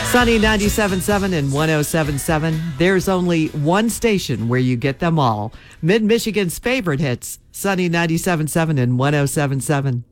Sunny 97.7 and 107.7. There's only one station where you get them all. Mid-Michigan's favorite hits, Sunny 97.7 and 107.7.